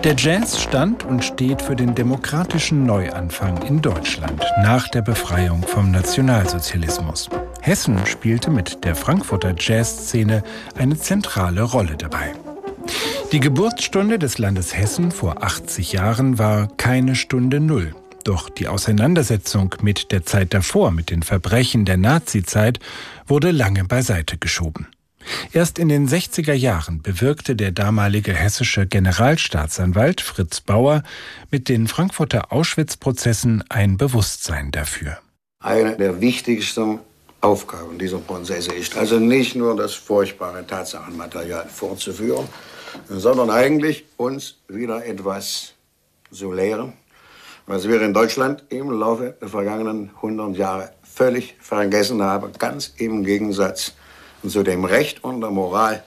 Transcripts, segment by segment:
Der Jazz stand und steht für den demokratischen Neuanfang in Deutschland nach der Befreiung vom Nationalsozialismus. Hessen spielte mit der Frankfurter Jazzszene eine zentrale Rolle dabei. Die Geburtsstunde des Landes Hessen vor 80 Jahren war keine Stunde Null. Doch die Auseinandersetzung mit der Zeit davor, mit den Verbrechen der Nazizeit, wurde lange beiseite geschoben. Erst in den 60er Jahren bewirkte der damalige hessische Generalstaatsanwalt Fritz Bauer mit den Frankfurter Auschwitz-Prozessen ein Bewusstsein dafür. Eine der wichtigsten Aufgaben dieser Prozesse ist also nicht nur das furchtbare Tatsachenmaterial vorzuführen, sondern eigentlich uns wieder etwas zu lehren, was wir in Deutschland im Laufe der vergangenen 100 Jahre völlig vergessen haben, ganz im Gegensatz zu dem Recht und der Moral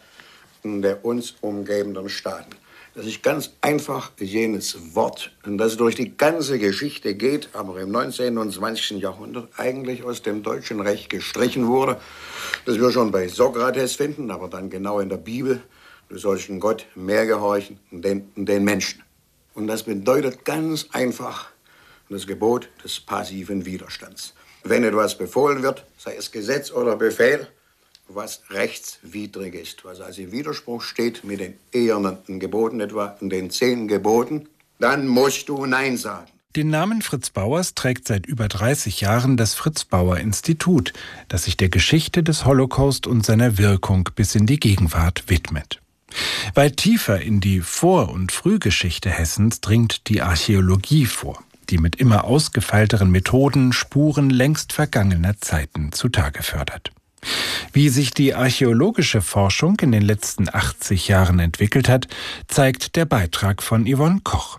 der uns umgebenden Staaten. Das ist ganz einfach jenes Wort, das durch die ganze Geschichte geht, aber im 19. und 20. Jahrhundert eigentlich aus dem deutschen Recht gestrichen wurde, das wir schon bei Sokrates finden, aber dann genau in der Bibel: Du sollst dem Gott mehr gehorchen, den Menschen. Und das bedeutet ganz einfach das Gebot des passiven Widerstands. Wenn etwas befohlen wird, sei es Gesetz oder Befehl, was rechtswidrig ist, was also im Widerspruch steht mit den ehernen Geboten, etwa den 10 Geboten, dann musst du Nein sagen. Den Namen Fritz Bauers trägt seit über 30 Jahren das Fritz-Bauer-Institut, das sich der Geschichte des Holocaust und seiner Wirkung bis in die Gegenwart widmet. Weit tiefer in die Vor- und Frühgeschichte Hessens dringt die Archäologie vor, die mit immer ausgefeilteren Methoden Spuren längst vergangener Zeiten zutage fördert. Wie sich die archäologische Forschung in den letzten 80 Jahren entwickelt hat, zeigt der Beitrag von Yvonne Koch.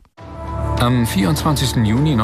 Am 24. Juni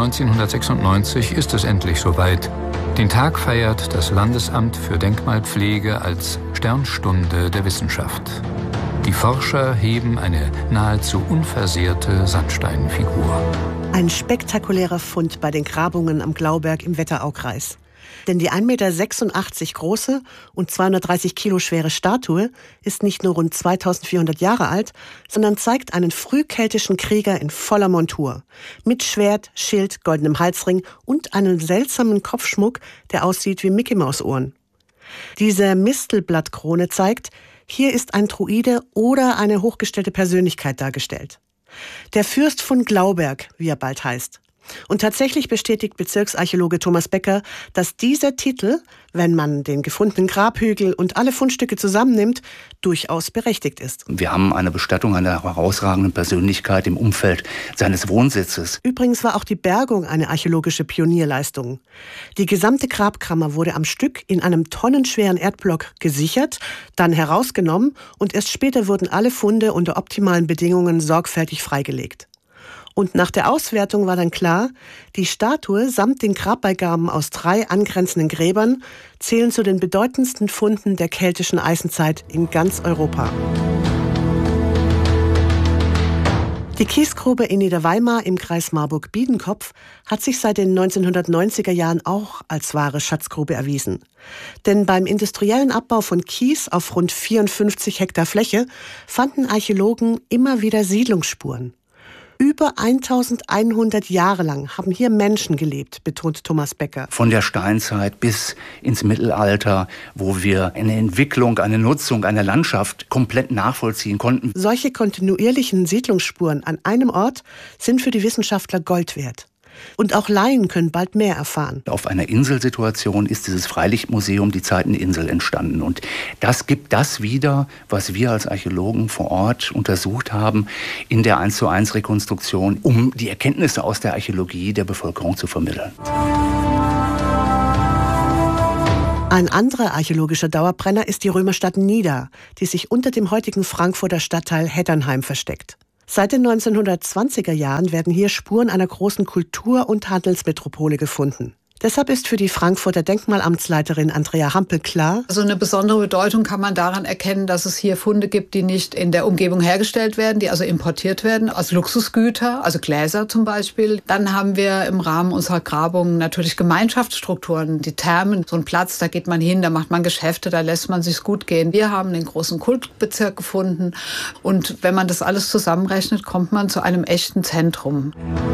1996 ist es endlich soweit. Den Tag feiert das Landesamt für Denkmalpflege als Sternstunde der Wissenschaft. Die Forscher heben eine nahezu unversehrte Sandsteinfigur. Ein spektakulärer Fund bei den Grabungen am Glauberg im Wetteraukreis. Denn die 1,86 Meter große und 230 Kilo schwere Statue ist nicht nur rund 2400 Jahre alt, sondern zeigt einen frühkeltischen Krieger in voller Montur. Mit Schwert, Schild, goldenem Halsring und einem seltsamen Kopfschmuck, der aussieht wie Mickey-Maus-Ohren. Diese Mistelblattkrone zeigt, hier ist ein Druide oder eine hochgestellte Persönlichkeit dargestellt. Der Fürst von Glauberg, wie er bald heißt. Und tatsächlich bestätigt Bezirksarchäologe Thomas Becker, dass dieser Titel, wenn man den gefundenen Grabhügel und alle Fundstücke zusammennimmt, durchaus berechtigt ist. Wir haben eine Bestattung einer herausragenden Persönlichkeit im Umfeld seines Wohnsitzes. Übrigens war auch die Bergung eine archäologische Pionierleistung. Die gesamte Grabkammer wurde am Stück in einem tonnenschweren Erdblock gesichert, dann herausgenommen und erst später wurden alle Funde unter optimalen Bedingungen sorgfältig freigelegt. Und nach der Auswertung war dann klar, die Statue samt den Grabbeigaben aus 3 angrenzenden Gräbern zählen zu den bedeutendsten Funden der keltischen Eisenzeit in ganz Europa. Die Kiesgrube in Niederweimar im Kreis Marburg-Biedenkopf hat sich seit den 1990er Jahren auch als wahre Schatzgrube erwiesen. Denn beim industriellen Abbau von Kies auf rund 54 Hektar Fläche fanden Archäologen immer wieder Siedlungsspuren. Über 1100 Jahre lang haben hier Menschen gelebt, betont Thomas Becker. Von der Steinzeit bis ins Mittelalter, wo wir eine Entwicklung, eine Nutzung einer Landschaft komplett nachvollziehen konnten. Solche kontinuierlichen Siedlungsspuren an einem Ort sind für die Wissenschaftler Gold wert. Und auch Laien können bald mehr erfahren. Auf einer Inselsituation ist dieses Freilichtmuseum Die Zeiteninsel entstanden. Und das gibt das wieder, was wir als Archäologen vor Ort untersucht haben in der 1:1 Rekonstruktion, um die Erkenntnisse aus der Archäologie der Bevölkerung zu vermitteln. Ein anderer archäologischer Dauerbrenner ist die Römerstadt Nida, die sich unter dem heutigen Frankfurter Stadtteil Heddernheim versteckt. Seit den 1920er Jahren werden hier Spuren einer großen Kultur- und Handelsmetropole gefunden. Deshalb ist für die Frankfurter Denkmalamtsleiterin Andrea Hampel klar: Also eine besondere Bedeutung kann man daran erkennen, dass es hier Funde gibt, die nicht in der Umgebung hergestellt werden, die also importiert werden, als Luxusgüter, also Gläser zum Beispiel. Dann haben wir im Rahmen unserer Grabungen natürlich Gemeinschaftsstrukturen, die Thermen, so ein Platz, da geht man hin, da macht man Geschäfte, da lässt man sich's gut gehen. Wir haben den großen Kultbezirk gefunden und wenn man das alles zusammenrechnet, kommt man zu einem echten Zentrum.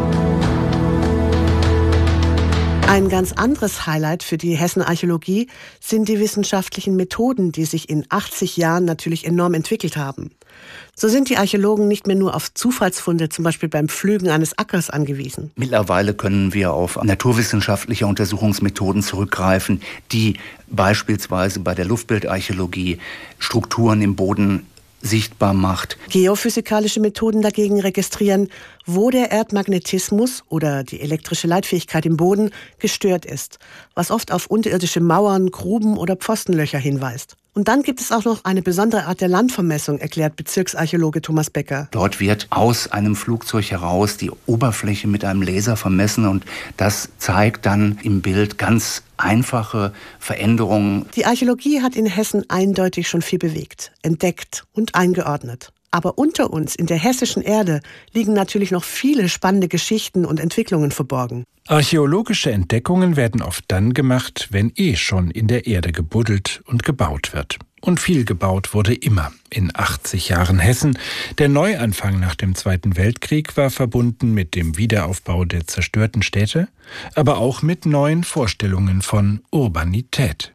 Ein ganz anderes Highlight für die Hessen-Archäologie sind die wissenschaftlichen Methoden, die sich in 80 Jahren natürlich enorm entwickelt haben. So sind die Archäologen nicht mehr nur auf Zufallsfunde, zum Beispiel beim Pflügen eines Ackers, angewiesen. Mittlerweile können wir auf naturwissenschaftliche Untersuchungsmethoden zurückgreifen, die beispielsweise bei der Luftbildarchäologie Strukturen im Boden sichtbar macht. Geophysikalische Methoden dagegen registrieren, wo der Erdmagnetismus oder die elektrische Leitfähigkeit im Boden gestört ist, was oft auf unterirdische Mauern, Gruben oder Pfostenlöcher hinweist. Und dann gibt es auch noch eine besondere Art der Landvermessung, erklärt Bezirksarchäologe Thomas Becker. Dort wird aus einem Flugzeug heraus die Oberfläche mit einem Laser vermessen und das zeigt dann im Bild ganz einfache Veränderungen. Die Archäologie hat in Hessen eindeutig schon viel bewegt, entdeckt und eingeordnet. Aber unter uns, in der hessischen Erde, liegen natürlich noch viele spannende Geschichten und Entwicklungen verborgen. Archäologische Entdeckungen werden oft dann gemacht, wenn schon in der Erde gebuddelt und gebaut wird. Und viel gebaut wurde immer in 80 Jahren Hessen. Der Neuanfang nach dem Zweiten Weltkrieg war verbunden mit dem Wiederaufbau der zerstörten Städte, aber auch mit neuen Vorstellungen von Urbanität.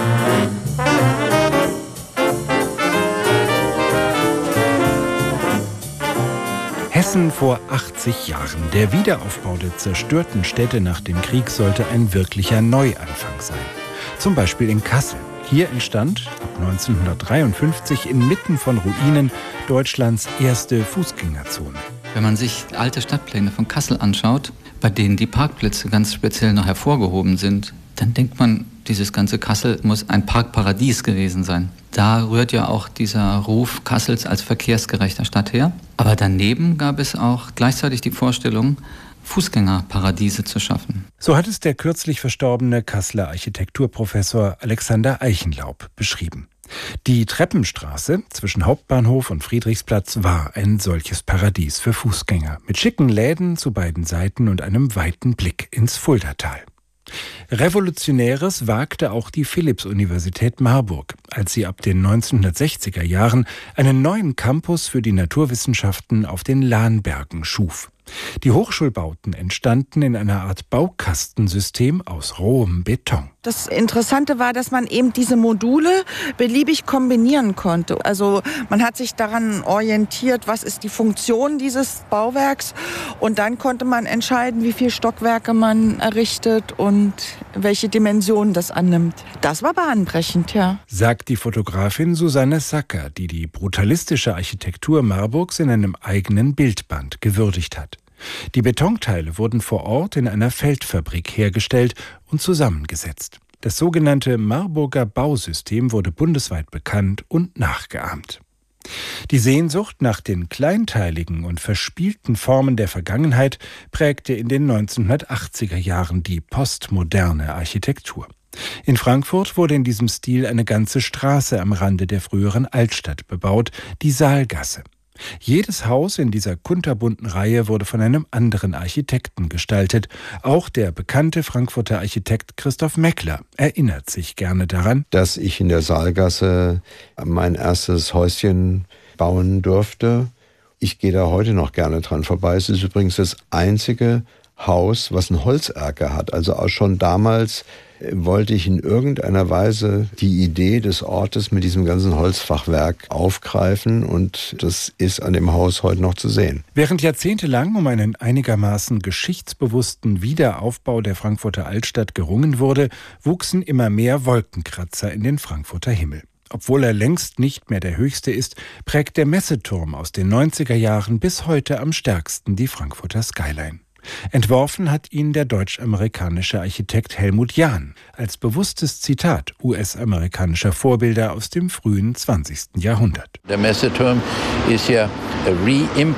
Hessen vor 80 Jahren. Der Wiederaufbau der zerstörten Städte nach dem Krieg sollte ein wirklicher Neuanfang sein. Zum Beispiel in Kassel. Hier entstand ab 1953 inmitten von Ruinen Deutschlands erste Fußgängerzone. Wenn man sich alte Stadtpläne von Kassel anschaut, bei denen die Parkplätze ganz speziell noch hervorgehoben sind, dann denkt man, dieses ganze Kassel muss ein Parkparadies gewesen sein. Da rührt ja auch dieser Ruf Kassels als verkehrsgerechter Stadt her. Aber daneben gab es auch gleichzeitig die Vorstellung, Fußgängerparadiese zu schaffen. So hat es der kürzlich verstorbene Kasseler Architekturprofessor Alexander Eichenlaub beschrieben. Die Treppenstraße zwischen Hauptbahnhof und Friedrichsplatz war ein solches Paradies für Fußgänger, mit schicken Läden zu beiden Seiten und einem weiten Blick ins Fuldatal. Revolutionäres wagte auch die Philipps-Universität Marburg, als sie ab den 1960er Jahren einen neuen Campus für die Naturwissenschaften auf den Lahnbergen schuf. Die Hochschulbauten entstanden in einer Art Baukastensystem aus rohem Beton. Das Interessante war, dass man eben diese Module beliebig kombinieren konnte. Also man hat sich daran orientiert, was ist die Funktion dieses Bauwerks, und dann konnte man entscheiden, wie viele Stockwerke man errichtet und welche Dimensionen das annimmt. Das war bahnbrechend, ja. Sagt die Fotografin Susanne Sacker, die die brutalistische Architektur Marburgs in einem eigenen Bildband gewürdigt hat. Die Betonteile wurden vor Ort in einer Feldfabrik hergestellt und zusammengesetzt. Das sogenannte Marburger Bausystem wurde bundesweit bekannt und nachgeahmt. Die Sehnsucht nach den kleinteiligen und verspielten Formen der Vergangenheit prägte in den 1980er Jahren die postmoderne Architektur. In Frankfurt wurde in diesem Stil eine ganze Straße am Rande der früheren Altstadt bebaut, die Saalgasse. Jedes Haus in dieser kunterbunten Reihe wurde von einem anderen Architekten gestaltet. Auch der bekannte Frankfurter Architekt Christoph Meckler erinnert sich gerne daran, dass ich in der Saalgasse mein erstes Häuschen bauen durfte. Ich gehe da heute noch gerne dran vorbei. Es ist übrigens das einzige Haus, was einen Holzerker hat. Also auch schon damals wollte ich in irgendeiner Weise die Idee des Ortes mit diesem ganzen Holzfachwerk aufgreifen, und das ist an dem Haus heute noch zu sehen. Während jahrzehntelang um einen einigermaßen geschichtsbewussten Wiederaufbau der Frankfurter Altstadt gerungen wurde, wuchsen immer mehr Wolkenkratzer in den Frankfurter Himmel. Obwohl er längst nicht mehr der höchste ist, prägt der Messeturm aus den 90er Jahren bis heute am stärksten die Frankfurter Skyline. Entworfen hat ihn der deutsch-amerikanische Architekt Helmut Jahn als bewusstes Zitat US-amerikanischer Vorbilder aus dem frühen 20. Jahrhundert. Der Messeturm ist ja ein Reimport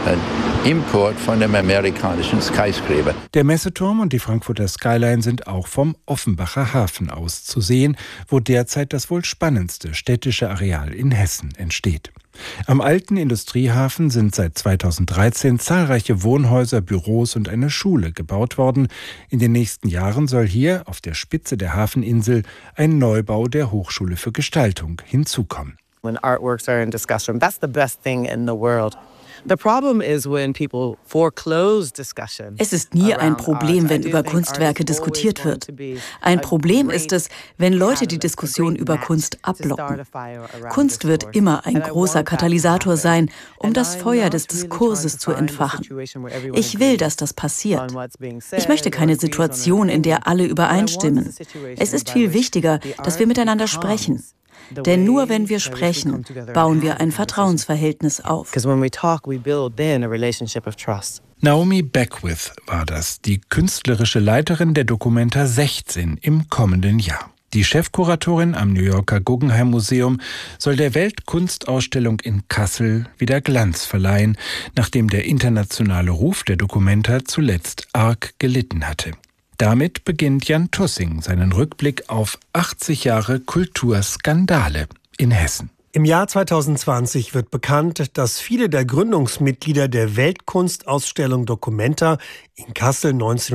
Import von dem amerikanischen Skyscraper. Der Messeturm und die Frankfurter Skyline sind auch vom Offenbacher Hafen aus zu sehen, wo derzeit das wohl spannendste städtische Areal in Hessen entsteht. Am alten Industriehafen sind seit 2013 zahlreiche Wohnhäuser, Büros und eine Schule gebaut worden. In den nächsten Jahren soll hier auf der Spitze der Hafeninsel ein Neubau der Hochschule für Gestaltung hinzukommen. When artworks are in discussion, that's the best thing in the world. Es ist nie ein Problem, wenn über Kunstwerke diskutiert wird. Ein Problem ist es, wenn Leute die Diskussion über Kunst abblocken. Kunst wird immer ein großer Katalysator sein, um das Feuer des Diskurses zu entfachen. Ich will, dass das passiert. Ich möchte keine Situation, in der alle übereinstimmen. Es ist viel wichtiger, dass wir miteinander sprechen. Denn nur wenn wir sprechen, bauen wir ein Vertrauensverhältnis auf. Naomi Beckwith war das, die künstlerische Leiterin der Documenta 16 im kommenden Jahr. Die Chefkuratorin am New Yorker Guggenheim Museum soll der Weltkunstausstellung in Kassel wieder Glanz verleihen, nachdem der internationale Ruf der Documenta zuletzt arg gelitten hatte. Damit beginnt Jan Tussing seinen Rückblick auf 80 Jahre Kulturskandale in Hessen. Im Jahr 2020 wird bekannt, dass viele der Gründungsmitglieder der Weltkunstausstellung Documenta in Kassel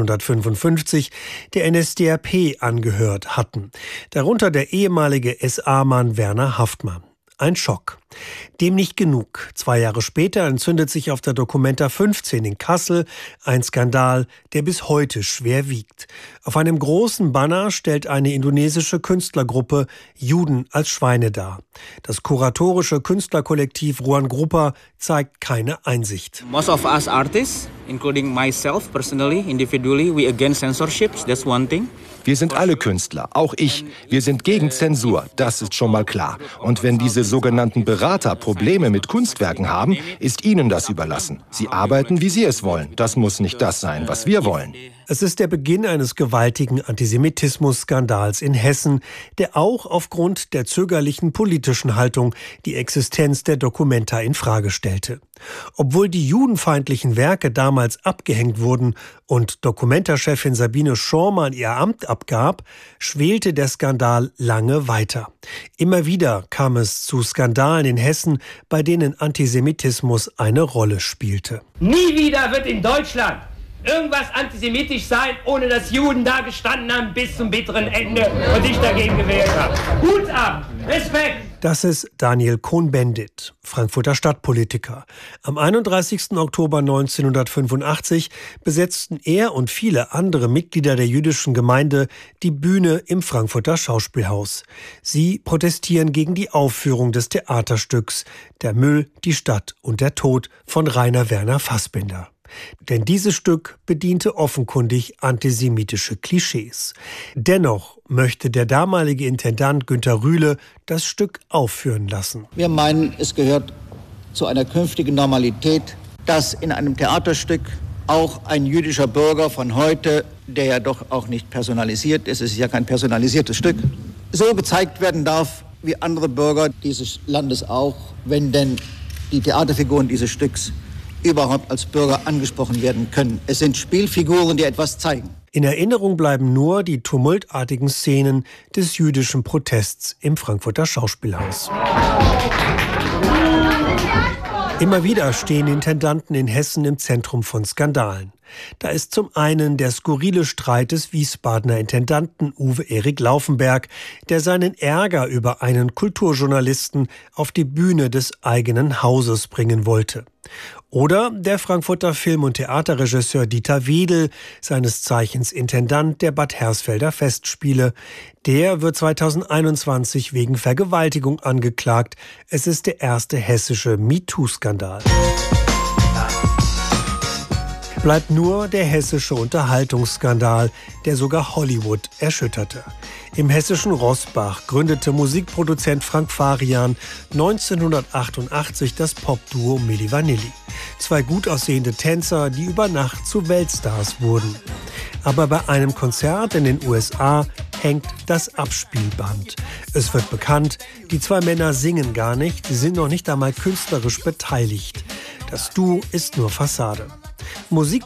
1955 der NSDAP angehört hatten. Darunter der ehemalige SA-Mann Werner Haftmann. Ein Schock. Dem nicht genug. 2 Jahre später entzündet sich auf der Documenta 15 in Kassel ein Skandal, der bis heute schwer wiegt. Auf einem großen Banner stellt eine indonesische Künstlergruppe Juden als Schweine dar. Das kuratorische Künstlerkollektiv Ruan Grupa zeigt keine Einsicht. Most of us artists, including myself personally, individually, we against censorship. That's one thing. Wir sind alle Künstler, auch ich. Wir sind gegen Zensur, das ist schon mal klar. Und wenn diese sogenannten Berater Probleme mit Kunstwerken haben, ist ihnen das überlassen. Sie arbeiten, wie sie es wollen. Das muss nicht das sein, was wir wollen. Es ist der Beginn eines gewaltigen Antisemitismus-Skandals in Hessen, der auch aufgrund der zögerlichen politischen Haltung die Existenz der Documenta in Frage stellte. Obwohl die judenfeindlichen Werke damals abgehängt wurden und Documenta-Chefin Sabine Schormann ihr Amt abgab, schwelte der Skandal lange weiter. Immer wieder kam es zu Skandalen in Hessen, bei denen Antisemitismus eine Rolle spielte. Nie wieder wird in Deutschland irgendwas antisemitisch sein, ohne dass Juden da gestanden haben bis zum bitteren Ende und sich dagegen gewehrt haben. Hut ab! Respekt! Das ist Daniel Cohn-Bendit, Frankfurter Stadtpolitiker. Am 31. Oktober 1985 besetzten er und viele andere Mitglieder der jüdischen Gemeinde die Bühne im Frankfurter Schauspielhaus. Sie protestieren gegen die Aufführung des Theaterstücks Der Müll, die Stadt und der Tod von Rainer Werner Fassbinder. Denn dieses Stück bediente offenkundig antisemitische Klischees. Dennoch möchte der damalige Intendant Günter Rühle das Stück aufführen lassen. Wir meinen, es gehört zu einer künftigen Normalität, dass in einem Theaterstück auch ein jüdischer Bürger von heute, der ja doch auch nicht personalisiert ist, es ist ja kein personalisiertes Stück, so gezeigt werden darf wie andere Bürger dieses Landes auch, wenn denn die Theaterfiguren dieses Stücks überhaupt als Bürger angesprochen werden können. Es sind Spielfiguren, die etwas zeigen. In Erinnerung bleiben nur die tumultartigen Szenen des jüdischen Protests im Frankfurter Schauspielhaus. Immer wieder stehen Intendanten in Hessen im Zentrum von Skandalen. Da ist zum einen der skurrile Streit des Wiesbadener Intendanten Uwe Erik Laufenberg, der seinen Ärger über einen Kulturjournalisten auf die Bühne des eigenen Hauses bringen wollte. Oder der Frankfurter Film- und Theaterregisseur Dieter Wedel, seines Zeichens Intendant der Bad Hersfelder Festspiele. Der wird 2021 wegen Vergewaltigung angeklagt. Es ist der erste hessische MeToo-Skandal. Bleibt nur der hessische Unterhaltungsskandal, der sogar Hollywood erschütterte. Im hessischen Roßbach gründete Musikproduzent Frank Farian 1988 das Popduo Milli Vanilli. 2 gut aussehende Tänzer, die über Nacht zu Weltstars wurden. Aber bei einem Konzert in den USA hängt das Abspielband. Es wird bekannt, die 2 Männer singen gar nicht, sie sind noch nicht einmal künstlerisch beteiligt. Das Du ist nur Fassade. Musik